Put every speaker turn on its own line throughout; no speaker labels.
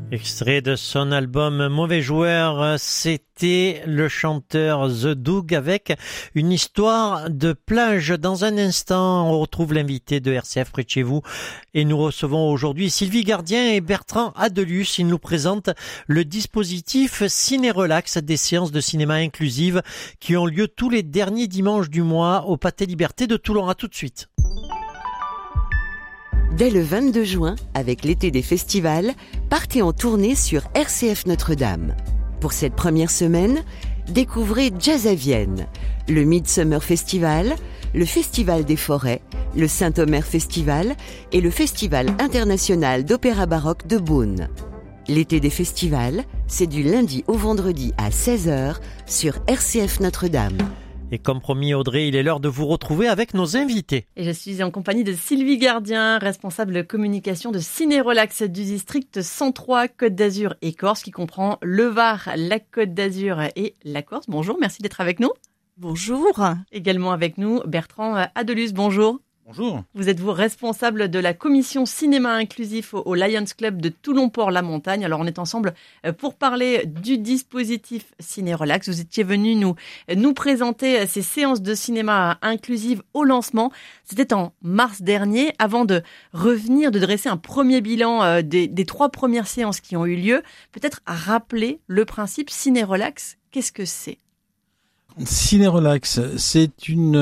Extrait de son album Mauvais Joueur, c'était le chanteur The Doug avec une histoire de plage. Dans un instant, on retrouve l'invité de RCF près de chez vous et nous recevons aujourd'hui Sylvie Gardien et Bertrand Adelus. Ils nous présentent le dispositif Ciné Relax, des séances de cinéma inclusives qui ont lieu tous les derniers dimanches du mois au Pâté Liberté de Toulon. À tout de suite.
Dès le 22 juin, avec l'été des festivals, partez en tournée sur RCF Notre-Dame. Pour cette première semaine, découvrez Jazz à Vienne, le Midsummer Festival, le Festival des Forêts, le Saint-Omer Festival et le Festival international d'opéra baroque de Beaune. L'été des festivals, c'est du lundi au vendredi à 16h sur RCF Notre-Dame.
Et comme promis Audrey, il est l'heure de vous retrouver avec nos invités.
Et je suis en compagnie de Sylvie Gardien, responsable communication de Ciné Relax du district 103 Côte d'Azur et Corse, qui comprend le Var, la Côte d'Azur et la Corse. Bonjour, merci d'être avec nous.
Bonjour.
Également avec nous, Bertrand Adelus, bonjour.
Bonjour.
Vous êtes responsable de la commission cinéma inclusif au Lions Club de Toulon-Port-la-Montagne. Alors on est ensemble pour parler du dispositif Ciné Relax. Vous étiez venu nous présenter ces séances de cinéma inclusive au lancement. C'était en mars dernier. Avant de revenir, de dresser un premier bilan des 3 premières séances qui ont eu lieu, peut-être rappeler le principe Ciné Relax. Qu'est-ce que c'est ?
Ciné Relax, c'est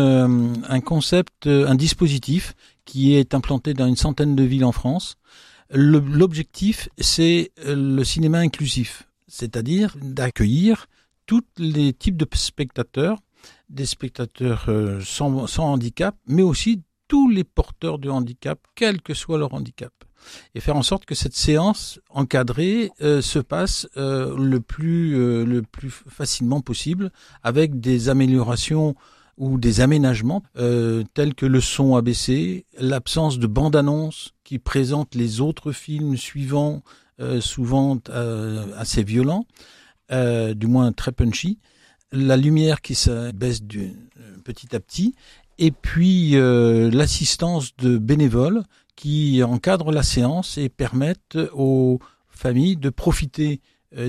un concept, un dispositif qui est implanté dans une centaine de villes en France. L'objectif, c'est le cinéma inclusif, c'est-à-dire d'accueillir tous les types de spectateurs, des spectateurs sans handicap, mais aussi tous les porteurs de handicap, quel que soit leur handicap. Et faire en sorte que cette séance encadrée se passe le plus facilement possible, avec des améliorations ou des aménagements tels que le son abaissé, l'absence de bande-annonce qui présente les autres films suivants, souvent assez violents, du moins très punchy, la lumière qui se baisse petit à petit, et puis l'assistance de bénévoles qui encadrent la séance et permettent aux familles de profiter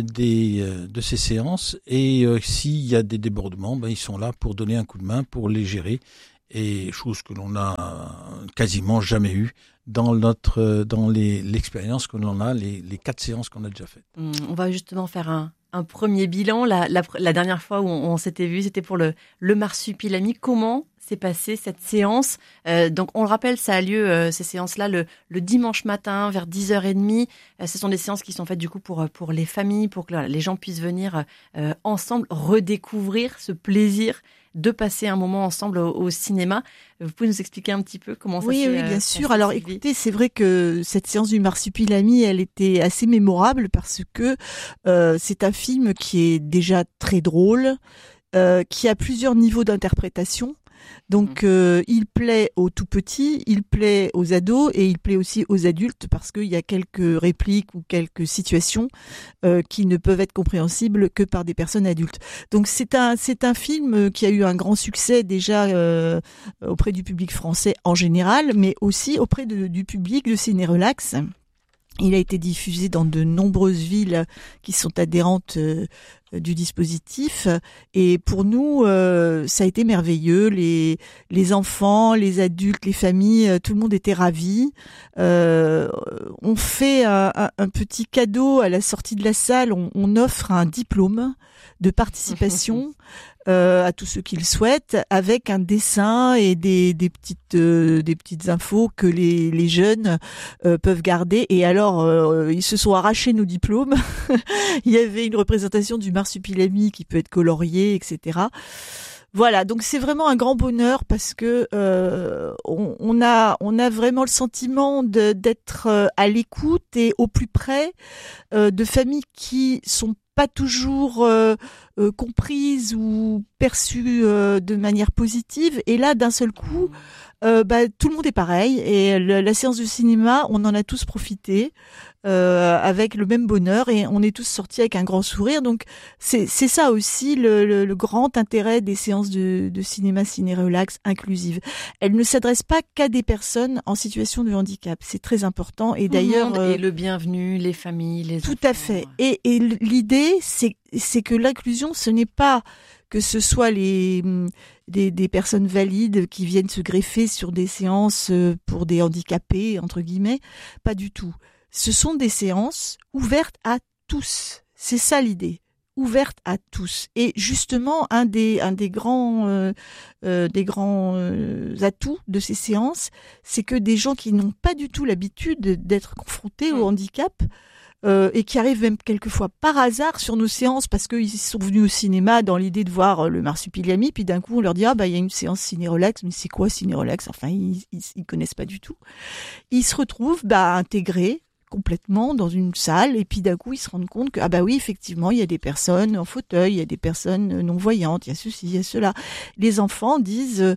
de ces séances. Et s'il y a des débordements, ils sont là pour donner un coup de main, pour les gérer. Et chose que l'on n'a quasiment jamais eue dans l'expérience que l'on a, les 4 séances qu'on a déjà faites.
On va justement faire un premier bilan. La dernière fois où on s'était vu, c'était pour le Marsupilami. Comment s'est passée cette séance? Donc on le rappelle, ça a lieu, ces séances-là, le dimanche matin vers 10h30. Ce sont des séances qui sont faites du coup pour les familles, pour que les gens puissent venir ensemble redécouvrir ce plaisir de passer un moment ensemble au cinéma. Vous pouvez nous expliquer un petit peu comment ça s'est
Oui, bien sûr. Alors écoutez, c'est vrai que cette séance du Marsupilami, elle était assez mémorable parce que c'est un film qui est déjà très drôle, qui a plusieurs niveaux d'interprétation. Donc il plaît aux tout petits, il plaît aux ados et il plaît aussi aux adultes parce qu'il y a quelques répliques ou quelques situations qui ne peuvent être compréhensibles que par des personnes adultes. Donc c'est un film qui a eu un grand succès déjà auprès du public français en général, mais aussi auprès du public de Ciné Relax. Il a été diffusé dans de nombreuses villes qui sont adhérentes du dispositif et pour nous ça a été merveilleux. Les enfants, les adultes, les familles, tout le monde était ravi. On fait un petit cadeau à la sortie de la salle. On offre un diplôme de participation à tous ceux qui le souhaitent, avec un dessin et des petites infos que les jeunes peuvent garder. Et alors, ils se sont arrachés nos diplômes. Il y avait une représentation du Marsupilami qui peut être coloriée, etc. Voilà, donc c'est vraiment un grand bonheur parce que on a vraiment le sentiment d'être à l'écoute et au plus près de familles qui sont pas toujours comprises ou perçues de manière positive. Et là, d'un seul coup, Tout le monde est pareil et la séance de cinéma, on en a tous profité avec le même bonheur et on est tous sortis avec un grand sourire. Donc c'est ça aussi le grand intérêt des séances de cinéma ciné-relax inclusives. Elles ne s'adressent pas qu'à des personnes en situation de handicap. C'est très important et d'ailleurs
et le bienvenu, les familles, les
tout
enfants.
à fait. Et l'idée c'est que l'inclusion, ce n'est pas que ce soit des personnes valides qui viennent se greffer sur des séances pour des handicapés, entre guillemets, pas du tout. Ce sont des séances ouvertes à tous. C'est ça l'idée, ouvertes à tous. Et justement, un des grands atouts de ces séances, c'est que des gens qui n'ont pas du tout l'habitude d'être confrontés au handicap, et qui arrivent même quelquefois par hasard sur nos séances parce qu'ils sont venus au cinéma dans l'idée de voir le Marsupilami, puis d'un coup on leur dit il y a une séance ciné-relax, mais c'est quoi ciné-relax? Enfin ils connaissent pas du tout. Ils se retrouvent intégrés complètement dans une salle et puis d'un coup ils se rendent compte que oui effectivement il y a des personnes en fauteuil, il y a des personnes non voyantes, il y a ceci, il y a cela. Les enfants disent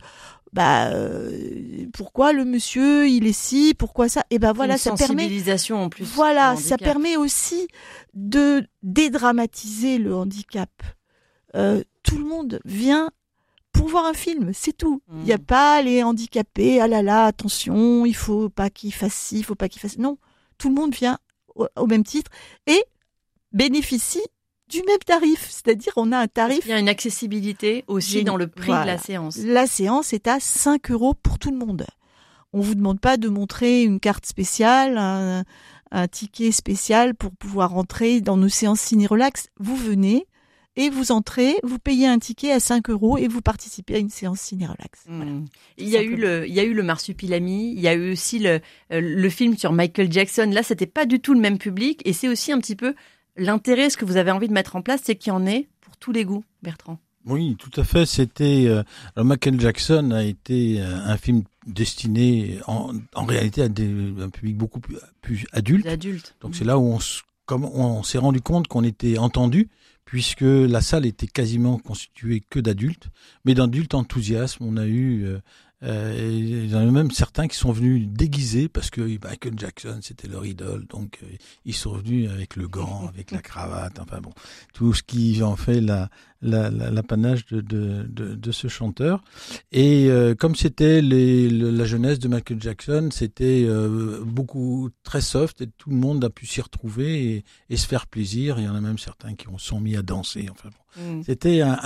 pourquoi le monsieur il est si, pourquoi ça, et voilà, ça permet
sensibilisation en plus.
Voilà, ça permet aussi de dédramatiser le handicap. Tout le monde vient pour voir un film, c'est tout. Il n'y a pas les handicapés, attention, il faut pas qu'il fasse ci, il faut pas qu'il fasse. Non, tout le monde vient au même titre et bénéficie du même tarif, c'est-à-dire on a un tarif.
Il y a une accessibilité aussi dans le prix de la séance.
La séance est à 5 € pour tout le monde. On vous demande pas de montrer une carte spéciale, un ticket spécial pour pouvoir entrer dans nos séances ciné-relax. Vous venez et vous entrez, vous payez un ticket à 5 € et vous participez à une séance ciné-relax. Voilà.
Il y a eu le Marsupilami, il y a eu aussi le film sur Michael Jackson. Là, c'était pas du tout le même public et c'est aussi un petit peu l'intérêt, ce que vous avez envie de mettre en place, c'est qu'il y en ait pour tous les goûts, Bertrand.
Oui, tout à fait. C'était alors Michael Jackson a été un film destiné en réalité à un public beaucoup plus adulte. Donc c'est là où on s'est rendu compte qu'on était entendu, puisque la salle était quasiment constituée que d'adultes, mais d'adultes enthousiastes. On a eu il y en a même certains qui sont venus déguisés parce que Michael Jackson c'était leur idole, donc ils sont venus avec le gant, avec la cravate, enfin bon, tout ce qui en fait l'apanage de ce chanteur. Et comme c'était la jeunesse de Michael Jackson, c'était beaucoup très soft et tout le monde a pu s'y retrouver et se faire plaisir. Il y en a même certains qui sont mis à danser. Enfin bon, c'était